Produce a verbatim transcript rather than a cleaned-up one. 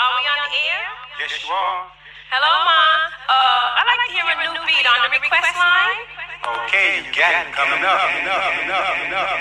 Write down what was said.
Are we on the air? Yes, you are. Hello, Ma. Uh, I'd like to hear a new beat on the request line. Okay, you got it. Coming up. Coming up. Coming up. Coming up.